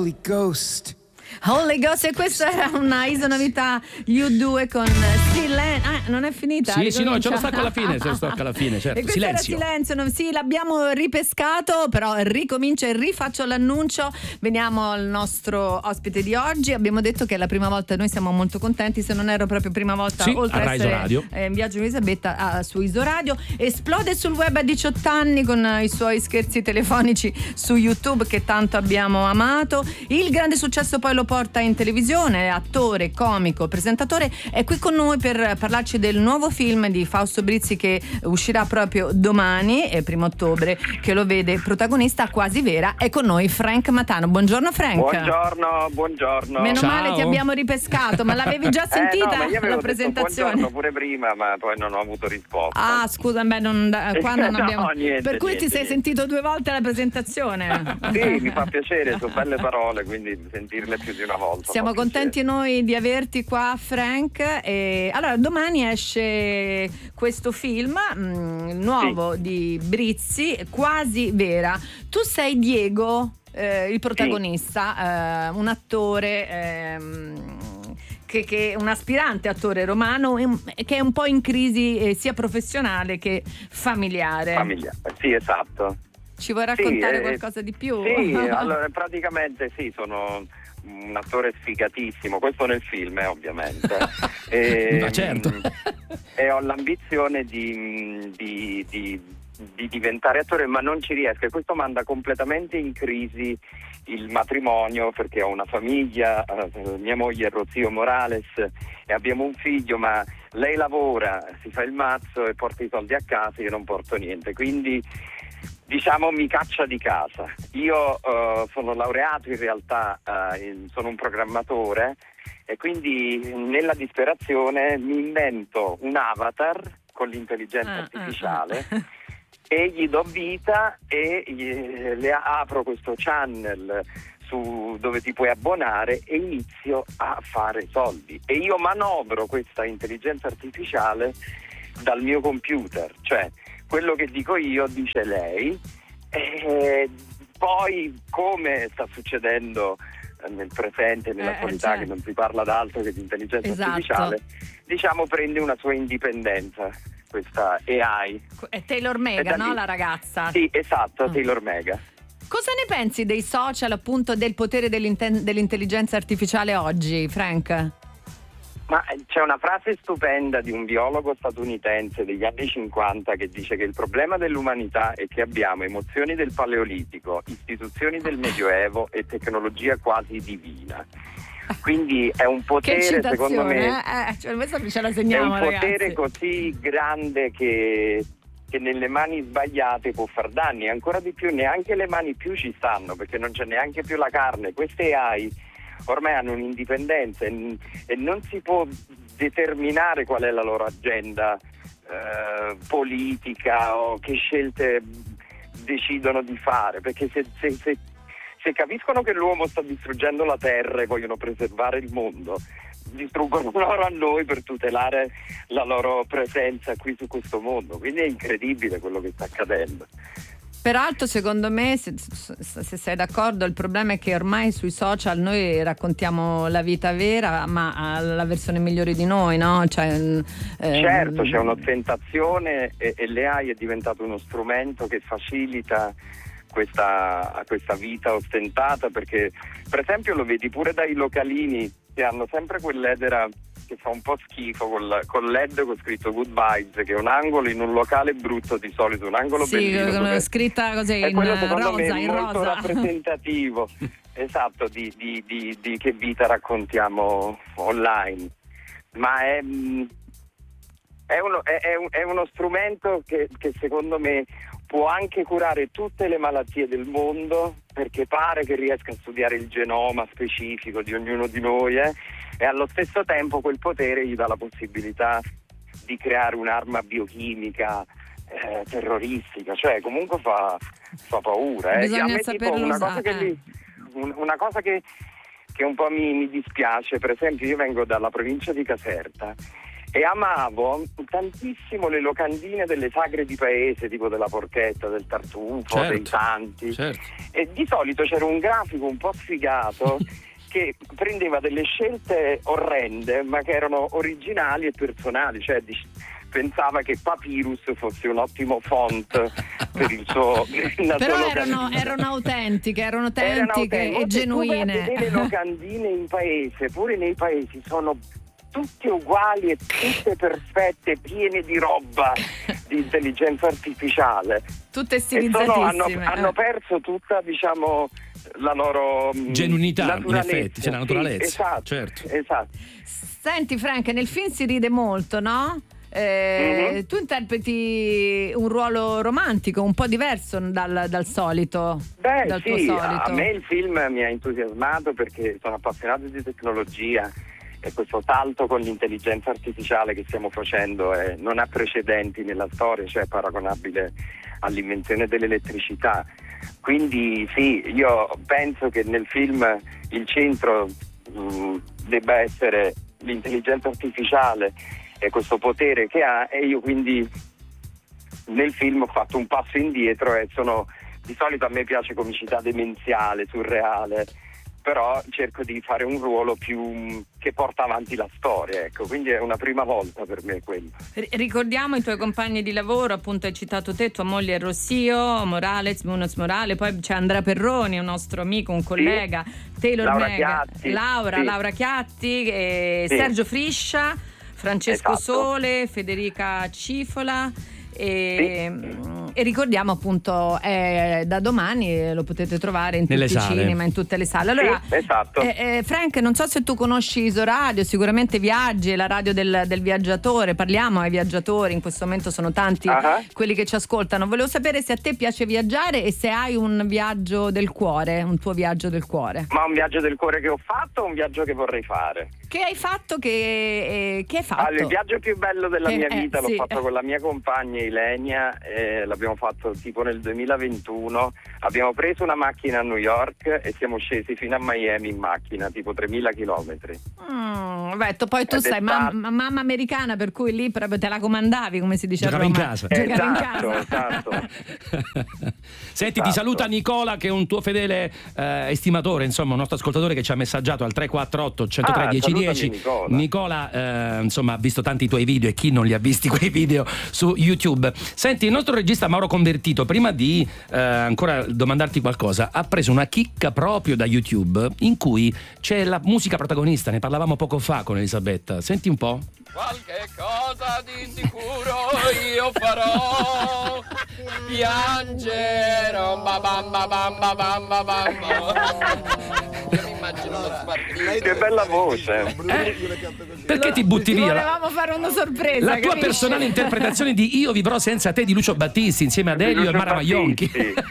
Holy Ghost. Holy Ghost, e questa era una isonavità U2 con Silenzio. Non è finita? Sì, no, ce lo stacco alla fine, certo. E questo Silenzio. era Silenzio, sì, l'abbiamo ripescato, però ricomincio e rifaccio l'annuncio. Veniamo al nostro ospite di oggi. Abbiamo detto che è la prima volta, noi siamo molto contenti, se non ero proprio prima volta, sì, oltre a essere Radio. In viaggio con Elisabetta su Isoradio. Esplode sul web a 18 anni con i suoi scherzi telefonici su YouTube che tanto abbiamo amato. Il grande successo poi lo porta in televisione, attore, comico, presentatore, è qui con noi per parlarci del nuovo film di Fausto Brizzi che uscirà proprio domani, 1 ottobre, che lo vede protagonista Quasi Vera. È con noi Frank Matano. Buongiorno Frank. Buongiorno. Meno Ciao. male ti abbiamo ripescato, ma l'avevi già sentita no, ma io avevo la presentazione? detto buongiorno pure prima, ma poi non ho avuto risposta. Ah, scusa, qua non abbiamo. No, niente, per cui ti sei niente. sentito 2 volte la presentazione. Sì, mi fa piacere, sono belle parole, quindi sentirle più di una volta. Siamo contenti noi di averti qua, Frank. E allora, domani esce questo film nuovo di Brizzi, Quasi Vera. Tu sei Diego, il protagonista, un attore. Che un aspirante attore romano che è un po' in crisi sia professionale che familiare. Sì, esatto. Ci vuoi raccontare qualcosa di più? Sì, allora praticamente sì, sono un attore sfigatissimo, questo nel film ovviamente. Ma certo. E ho l'ambizione di diventare attore, ma non ci riesco, e questo manda completamente in crisi il matrimonio, perché ho una famiglia, mia moglie è Rozio Morales e abbiamo un figlio, ma lei lavora, si fa il mazzo e porta i soldi a casa, io non porto niente, quindi diciamo mi caccia di casa. Io sono laureato in realtà, sono un programmatore e quindi nella disperazione mi invento un avatar con l'intelligenza artificiale e gli do vita e le apro questo channel dove ti puoi abbonare e inizio a fare soldi. E io manovro questa intelligenza artificiale dal mio computer, cioè quello che dico io dice lei, e poi come sta succedendo nel presente, nell'attualità, che non si parla d'altro che di intelligenza artificiale, diciamo prende una sua indipendenza questa AI. È Taylor Mega, no? La ragazza. Sì, esatto, Taylor Mega. Cosa ne pensi dei social, appunto, del potere dell'intelligenza artificiale oggi, Frank? Ma c'è una frase stupenda di un biologo statunitense degli anni 50 che dice che il problema dell'umanità è che abbiamo emozioni del Paleolitico, istituzioni del Medioevo e tecnologia quasi divina. Quindi è un potere, secondo me, questa ce la segniamo, è un potere ragazzi. così grande che nelle mani sbagliate può far danni, ancora di più neanche le mani più ci stanno, perché non c'è neanche più la carne. Queste AI ormai hanno un'indipendenza e non si può determinare qual è la loro agenda politica o che scelte decidono di fare, perché se capiscono che l'uomo sta distruggendo la terra e vogliono preservare il mondo, distruggono loro a noi per tutelare la loro presenza qui su questo mondo. Quindi è incredibile quello che sta accadendo. Peraltro, secondo me, se sei d'accordo, il problema è che ormai sui social noi raccontiamo la vita vera, ma la versione migliore di noi, no? Certo, c'è un'ostentazione e l'AI è diventato uno strumento che facilita questa vita ostentata, perché per esempio lo vedi pure dai localini che hanno sempre quell'edera che fa un po' schifo con LED con scritto Good Vibes, che è un angolo in un locale brutto, di solito un angolo bellino, con scritta così in quello secondo me rosa, è in molto rosa. rappresentativo esatto di che vita raccontiamo online, ma è uno strumento che secondo me può anche curare tutte le malattie del mondo, perché pare che riesca a studiare il genoma specifico di ognuno di noi, e allo stesso tempo quel potere gli dà la possibilità di creare un'arma biochimica terroristica, cioè comunque fa paura. Bisogna saperlo usare. Una cosa che un po' mi dispiace, per esempio io vengo dalla provincia di Caserta E amavo tantissimo le locandine delle sagre di paese, tipo della porchetta, del tartufo, dei santi. Certo. E di solito c'era un grafico un po' sfigato che prendeva delle scelte orrende, ma che erano originali e personali, cioè pensava che Papyrus fosse un ottimo font per il suo però erano autentiche e genuine. Tu le locandine in paese, pure nei paesi sono tutte uguali e tutte perfette, piene di roba di intelligenza artificiale, tutte stilizzatissime. Hanno perso tutta, diciamo, la loro genuinità, in effetti, c'è la naturalezza. Sì, esatto, certo. Esatto. Senti Frank, nel film si ride molto, no? Tu interpreti un ruolo romantico un po' diverso dal solito. Dal tuo sì, solito. A me il film mi ha entusiasmato perché sono appassionato di tecnologia e questo salto con l'intelligenza artificiale che stiamo facendo non ha precedenti nella storia, cioè è paragonabile all'invenzione dell'elettricità. Quindi sì, io penso che nel film il centro debba essere l'intelligenza artificiale e questo potere che ha, e io quindi nel film ho fatto un passo indietro e di solito a me piace comicità demenziale, surreale, però cerco di fare un ruolo più che porta avanti la storia, ecco, quindi è una prima volta per me quello. Ricordiamo i tuoi compagni di lavoro, appunto hai citato te, tua moglie Rossio Morales, Munoz Morales, poi c'è Andrea Perroni, un nostro amico, un collega, Taylor Laura Mega, Chiatti, Laura Chiatti, Sergio Friscia, Francesco Sole, Federica Cifola. E ricordiamo appunto da domani lo potete trovare in tutti i cinema, in tutte le sale. Allora, esatto. Frank, non so se tu conosci Isoradio, sicuramente viaggi, è la radio del viaggiatore, parliamo ai viaggiatori, in questo momento sono tanti quelli che ci ascoltano. Volevo sapere se a te piace viaggiare e se hai un viaggio del cuore, un tuo viaggio del cuore. Ma un viaggio del cuore che ho fatto o un viaggio che vorrei fare? Che hai fatto? Che hai fatto? Allora, il viaggio più bello della mia vita l'ho fatto con la mia compagna Ilenia, l'abbiamo fatto tipo nel 2021, abbiamo preso una macchina a New York e siamo scesi fino a Miami in macchina, tipo 3.000 chilometri. Poi tu sei mamma americana, per cui lì proprio te la comandavi, come si dice a Roma. In casa. Esatto. Senti, ti saluta Nicola, che è un tuo fedele estimatore, insomma, un nostro ascoltatore che ci ha messaggiato al 348 103 1010. Nicola insomma, ha visto tanti tuoi video, e chi non li ha visti quei video su YouTube. Senti, il nostro regista Mauro Convertito, prima di ancora domandarti qualcosa, ha preso una chicca proprio da YouTube in cui c'è la musica protagonista, ne parlavamo poco fa con Elisabetta. Senti un po'. Qualche cosa di sicuro io farò, piangerò, io mi immagino lo spartito. Che bella voce. Perché ti butti via? Volevamo fare una sorpresa. La tua personale interpretazione di Io vivrò senza te di Lucio Battisti insieme ad Elio e Mara Maionchi.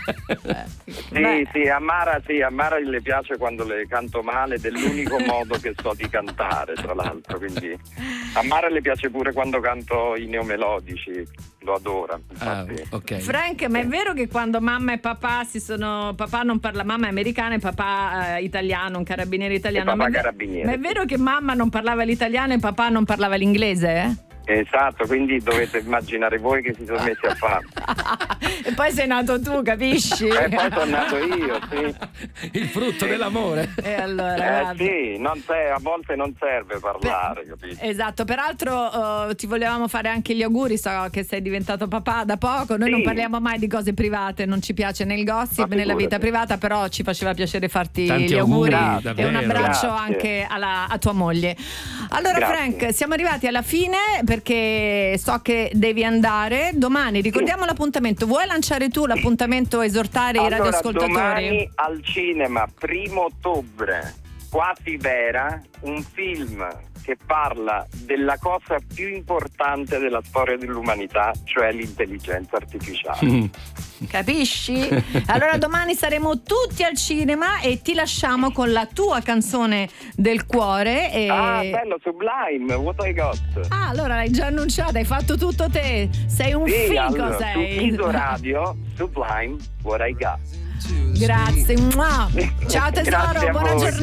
Sì, a Mara le piace quando le canto male ed è l'unico modo che so di cantare, tra l'altro, quindi a Mara le piace pure quando canto i neomelodici, lo adora. Okay. Frank, ma è vero che quando mamma e papà papà non parla, mamma è americana e papà italiano, un carabiniere italiano, carabiniere. Ma è vero che mamma non parlava l'italiano e papà non parlava l'inglese? Esatto, quindi dovete immaginare voi che si sono messi a fare. E poi sei nato tu, capisci? E poi sono nato io, sì. Il frutto dell'amore. E allora, sì, a volte non serve parlare, capito? Esatto, peraltro ti volevamo fare anche gli auguri, so che sei diventato papà da poco, noi non parliamo mai di cose private, non ci piace nel gossip, nella vita privata, però ci faceva piacere farti tanti gli auguri davvero. E un abbraccio anche a tua moglie. Allora Frank, siamo arrivati alla fine perché so che devi andare. Domani ricordiamo l'appuntamento. Vuoi lanciare tu l'appuntamento, esortare i radioascoltatori? Domani al cinema, 1 ottobre, Quasi Vera, un film che parla della cosa più importante della storia dell'umanità, cioè l'intelligenza artificiale. Capisci? Allora domani saremo tutti al cinema e ti lasciamo con la tua canzone del cuore. Bello, Sublime, What I Got. Allora l'hai già annunciata, hai fatto tutto te. Sei un figo, allora, sei. Su Isoradio, Sublime, What I Got. Grazie. Ciao tesoro, buona giornata.